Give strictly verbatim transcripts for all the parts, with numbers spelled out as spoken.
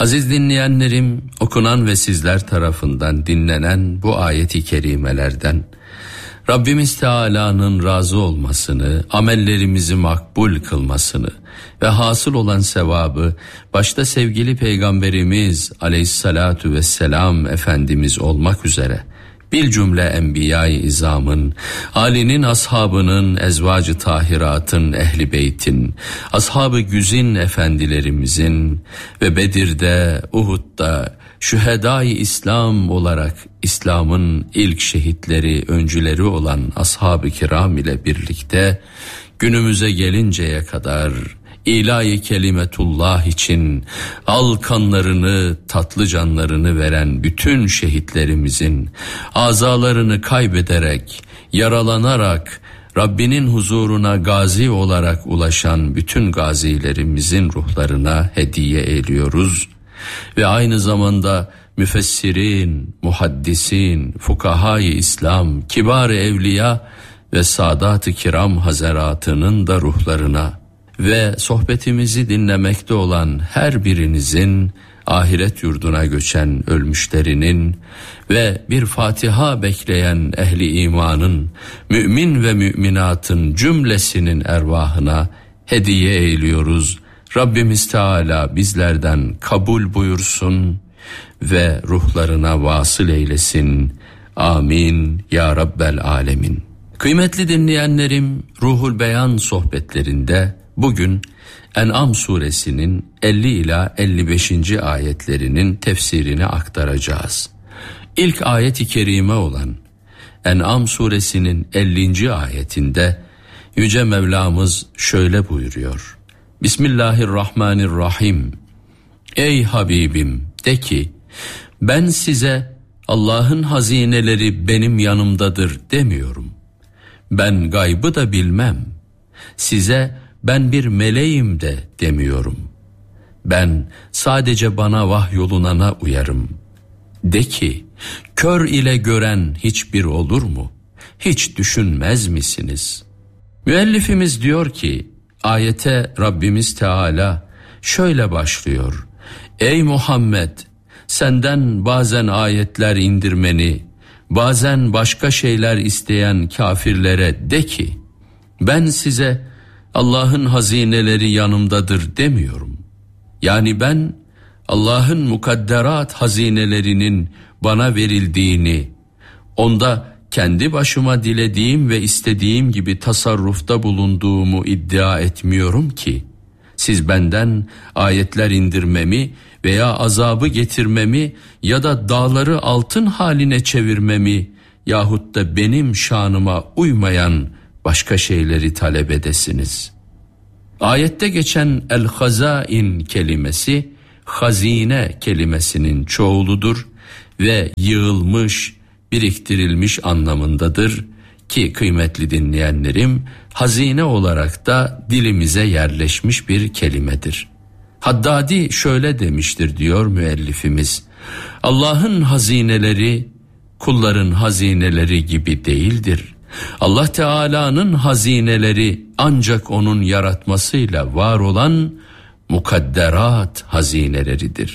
Aziz dinleyenlerim, okunan ve sizler tarafından dinlenen bu ayet-i kerimelerden Rabbimiz Teala'nın razı olmasını, amellerimizi makbul kılmasını ve hasıl olan sevabı başta sevgili Peygamberimiz Aleyhissalatu vesselam Efendimiz olmak üzere bir cümle enbiya-i izamın, Ali'nin, ashabının, ezvacı tahiratın, ehli beytin, ashab-ı güzin efendilerimizin ve Bedir'de, Uhud'da, şühedâ-i İslam olarak İslam'ın ilk şehitleri, öncüleri olan ashab-ı kiram ile birlikte günümüze gelinceye kadar İlahi kelimetullah için al kanlarını, tatlı canlarını veren bütün şehitlerimizin azalarını kaybederek, yaralanarak Rabbinin huzuruna gazi olarak ulaşan bütün gazilerimizin ruhlarına hediye ediyoruz ve aynı zamanda müfessirin, muhaddisin, fukaha-i İslam, kibar-ı evliya ve sadat-ı kiram hazaratının da ruhlarına ve sohbetimizi dinlemekte olan her birinizin ahiret yurduna göçen ölmüşlerinin ve bir Fatiha bekleyen ehli imanın, mümin ve müminatın cümlesinin ervahına hediye eyliyoruz. Rabbimiz Teala bizlerden kabul buyursun ve ruhlarına vasıl eylesin. Amin ya Rabbel alemin. Kıymetli dinleyenlerim, Ruhul Beyan sohbetlerinde bugün En'am suresinin elli ila elli beşinci ayetlerinin tefsirini aktaracağız. İlk ayet-i kerime olan En'am suresinin ellinci ayetinde Yüce Mevlamız şöyle buyuruyor. Bismillahirrahmanirrahim. Ey Habibim, de ki ben size Allah'ın hazineleri benim yanımdadır demiyorum. Ben gaybı da bilmem. Size ben bir meleğim de demiyorum. Ben sadece bana vahyolunana uyarım. De ki, kör ile gören hiçbir olur mu? Hiç düşünmez misiniz? Müellifimiz diyor ki, ayete Rabbimiz Teala şöyle başlıyor. Ey Muhammed, senden bazen ayetler indirmeni, bazen başka şeyler isteyen kafirlere de ki, ben size Allah'ın hazineleri yanımdadır demiyorum. Yani ben Allah'ın mukadderat hazinelerinin bana verildiğini, onda kendi başıma dilediğim ve istediğim gibi tasarrufta bulunduğumu iddia etmiyorum ki, siz benden ayetler indirmemi veya azabı getirmemi ya da dağları altın haline çevirmemi yahut da benim şanıma uymayan başka şeyleri talep edesiniz. Ayette geçen el-hazain kelimesi hazine kelimesinin çoğuludur ve yığılmış, biriktirilmiş anlamındadır ki kıymetli dinleyenlerim, hazine olarak da dilimize yerleşmiş bir kelimedir. Haddadi şöyle demiştir diyor müellifimiz. Allah'ın hazineleri kulların hazineleri gibi değildir. Allah Teala'nın hazineleri ancak onun yaratmasıyla var olan mukadderat hazineleridir.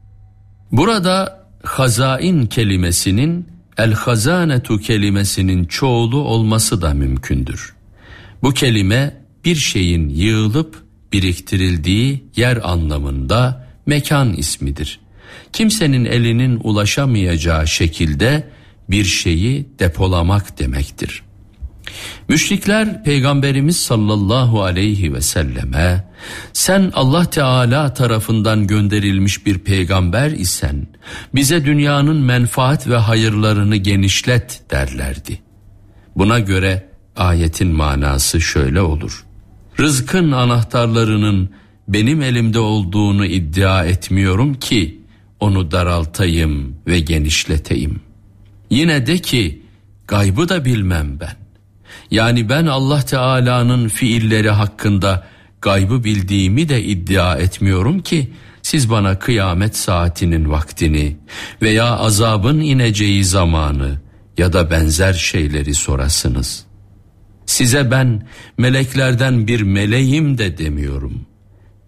Burada hazain kelimesinin el-hazanetu kelimesinin çoğulu olması da mümkündür. Bu kelime bir şeyin yığılıp biriktirildiği yer anlamında mekan ismidir. Kimsenin elinin ulaşamayacağı şekilde bir şeyi depolamak demektir. Müşrikler Peygamberimiz sallallahu aleyhi ve selleme sen Allah Teala tarafından gönderilmiş bir peygamber isen bize dünyanın menfaat ve hayırlarını genişlet derlerdi. Buna göre ayetin manası şöyle olur. Rızkın anahtarlarının benim elimde olduğunu iddia etmiyorum ki onu daraltayım ve genişleteyim. Yine de ki gaybı da bilmem ben. Yani ben Allah Teala'nın fiilleri hakkında gaybı bildiğimi de iddia etmiyorum ki siz bana kıyamet saatinin vaktini veya azabın ineceği zamanı ya da benzer şeyleri sorasınız. Size ben meleklerden bir meleğim de demiyorum.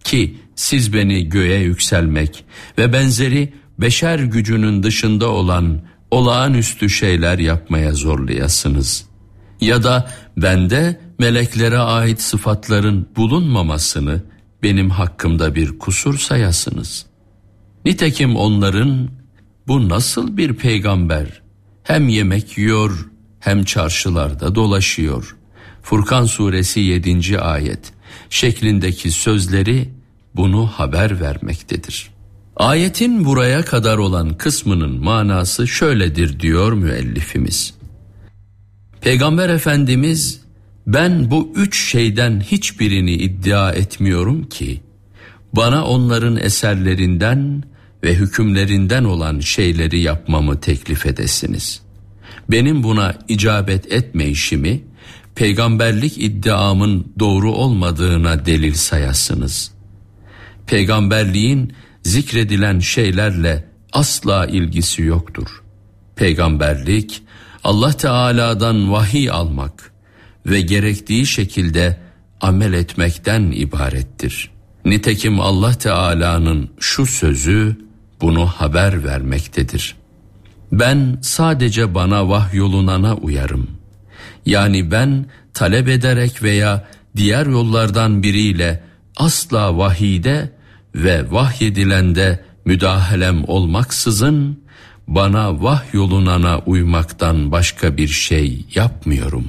ki siz beni göğe yükselmek ve benzeri beşer gücünün dışında olan olağanüstü şeyler yapmaya zorlayasınız. Ya da bende meleklere ait sıfatların bulunmamasını benim hakkımda bir kusur sayasınız. Nitekim onların bu nasıl bir peygamber, hem yemek yiyor hem çarşılarda dolaşıyor, Furkan suresi yedinci ayet şeklindeki sözleri bunu haber vermektedir. Ayetin buraya kadar olan kısmının manası şöyledir diyor müellifimiz. Peygamber Efendimiz, ben bu üç şeyden hiçbirini iddia etmiyorum ki bana onların eserlerinden ve hükümlerinden olan şeyleri yapmamı teklif edesiniz. Benim buna icabet etmeyişimi peygamberlik iddiamın doğru olmadığına delil sayasınız. Peygamberliğin zikredilen şeylerle asla ilgisi yoktur. Peygamberlik Allah Teala'dan vahiy almak ve gerektiği şekilde amel etmekten ibarettir. Nitekim Allah Teala'nın şu sözü bunu haber vermektedir. Ben sadece bana vahyolunana uyarım. Yani ben talep ederek veya diğer yollardan biriyle asla vahide ve vahyedilende müdahalem olmaksızın bana vahyolunana uymaktan başka bir şey yapmıyorum.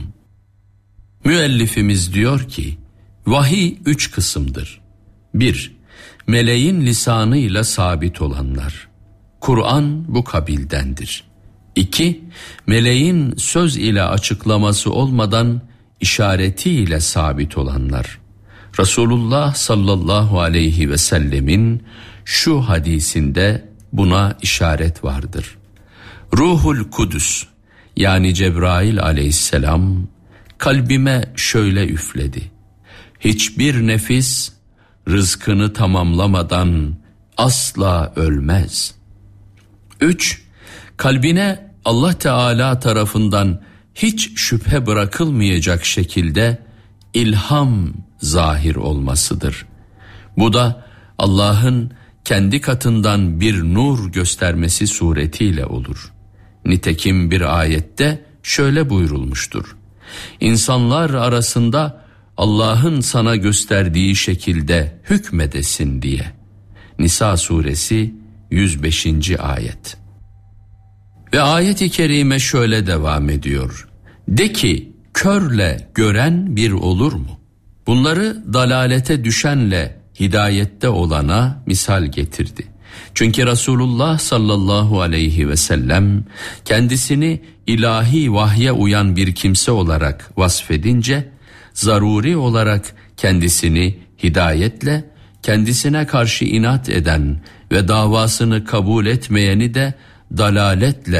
Müellifimiz diyor ki, vahiy üç kısımdır. bir. Meleğin lisanıyla sabit olanlar. Kur'an bu kabildendir. iki. Meleğin söz ile açıklaması olmadan işaretiyle sabit olanlar. Resulullah sallallahu aleyhi ve sellemin şu hadisinde buna işaret vardır. Ruhul Kudüs yani Cebrail aleyhisselam kalbime şöyle üfledi. Hiçbir nefis rızkını tamamlamadan asla ölmez. üç. Kalbine Allah Teala tarafından hiç şüphe bırakılmayacak şekilde ilham zahir olmasıdır. Bu da Allah'ın kendi katından bir nur göstermesi suretiyle olur. Nitekim bir ayette şöyle buyurulmuştur. İnsanlar arasında Allah'ın sana gösterdiği şekilde hükmedesin diye. Nisa suresi yüz beşinci ayet. Ve ayet-i kerime şöyle devam ediyor. De ki körle gören bir olur mu? Bunları dalalete düşenle hidayette olana misal getirdi. Çünkü Resulullah sallallahu aleyhi ve sellem kendisini ilahi vahye uyan bir kimse olarak vasfedince zaruri olarak kendisini hidayetle, kendisine karşı inat eden ve davasını kabul etmeyeni de dalaletle